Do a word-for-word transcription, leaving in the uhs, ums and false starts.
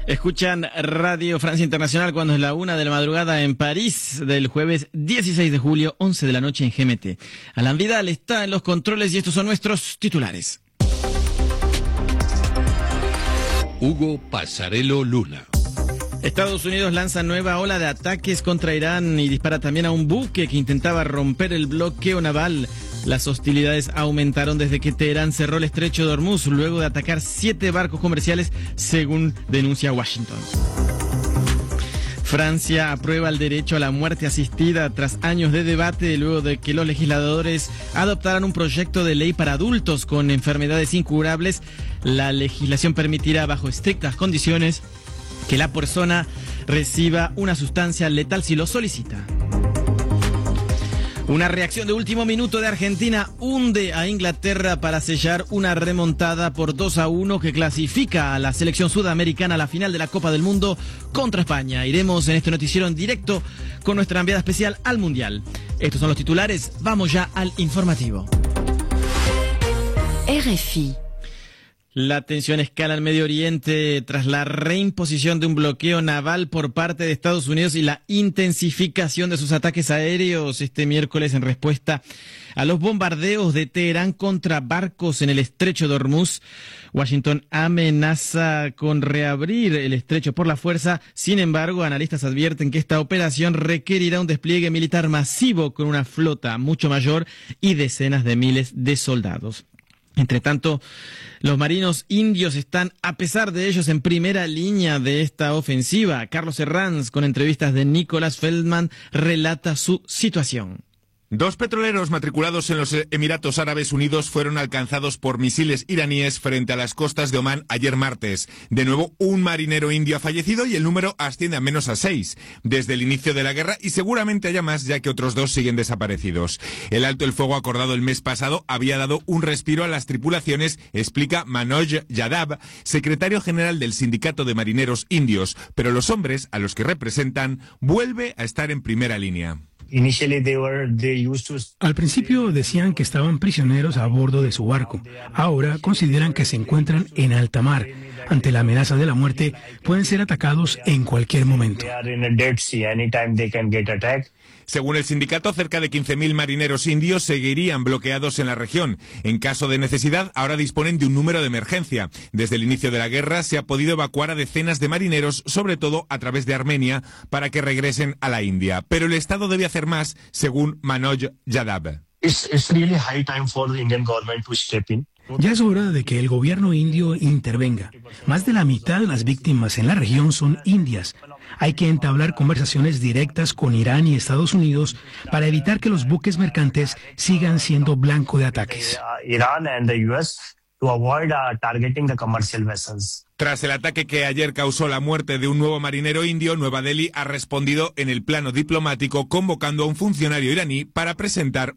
Escuchan Radio Francia Internacional cuando es la una de la madrugada en París del jueves dieciséis de julio, once de la noche en G M T. Alan Vidal está en los controles y estos son nuestros titulares. Hugo Pasarello Luna. Estados Unidos lanza nueva ola de ataques contra Irán y dispara también a un buque que intentaba romper el bloqueo naval. Las hostilidades aumentaron desde que Teherán cerró el estrecho de Hormuz luego de atacar siete barcos comerciales, según denuncia Washington. Francia aprueba el derecho a la muerte asistida tras años de debate luego de que los legisladores adoptaran un proyecto de ley para adultos con enfermedades incurables. La legislación permitirá, bajo estrictas condiciones, que la persona reciba una sustancia letal si lo solicita. Una reacción de último minuto de Argentina hunde a Inglaterra para sellar una remontada por dos a uno que clasifica a la selección sudamericana a la final de la Copa del Mundo contra España. Iremos en este noticiero en directo con nuestra enviada especial al Mundial. Estos son los titulares, vamos ya al informativo. R F I. La tensión escala en Medio Oriente tras la reimposición de un bloqueo naval por parte de Estados Unidos y la intensificación de sus ataques aéreos este miércoles en respuesta a los bombardeos de Teherán contra barcos en el estrecho de Hormuz. Washington amenaza con reabrir el estrecho por la fuerza. Sin embargo, analistas advierten que esta operación requerirá un despliegue militar masivo con una flota mucho mayor y decenas de miles de soldados. Entre tanto, los marinos indios están, a pesar de ellos, en primera línea de esta ofensiva. Carlos Herranz, con entrevistas de Nicolás Feldman, relata su situación. Dos petroleros matriculados en los Emiratos Árabes Unidos fueron alcanzados por misiles iraníes frente a las costas de Omán ayer martes. De nuevo, un marinero indio ha fallecido y el número asciende a menos a seis desde el inicio de la guerra y seguramente haya más ya que otros dos siguen desaparecidos. El alto el fuego acordado el mes pasado había dado un respiro a las tripulaciones, explica Manoj Yadav, secretario general del Sindicato de Marineros Indios, pero los hombres a los que representan vuelve a estar en primera línea. Al principio decían que estaban prisioneros a bordo de su barco. Ahora consideran que se encuentran en alta mar. Ante la amenaza de la muerte, pueden ser atacados en cualquier momento. Según el sindicato, cerca de quince mil marineros indios seguirían bloqueados en la región. En caso de necesidad, ahora disponen de un número de emergencia. Desde el inicio de la guerra se ha podido evacuar a decenas de marineros, sobre todo a través de Armenia, para que regresen a la India. Pero el Estado debe hacer más, según Manoj Yadav. It's, it's really high time for the Indian government to step in. Ya es hora de que el gobierno indio intervenga. Más de la mitad de las víctimas en la región son indias. Hay que entablar conversaciones directas con Irán y Estados Unidos para evitar que los buques mercantes sigan siendo blanco de ataques. Tras el ataque que ayer causó la muerte de un nuevo marinero indio, Nueva Delhi ha respondido en el plano diplomático convocando a un funcionario iraní para presentar